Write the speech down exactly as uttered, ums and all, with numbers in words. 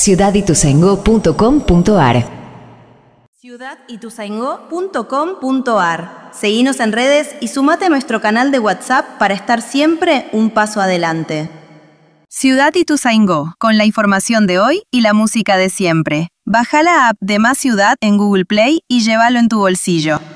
ciudad ituzaingó punto com punto ar. ciudad ituzaingó punto com punto ar. Seguinos en redes y sumate a nuestro canal de WhatsApp para estar siempre un paso adelante. Ciudad Ituzaingó, con la información de hoy y la música de siempre. Baja la app de Más Ciudad en Google Play y llévalo en tu bolsillo.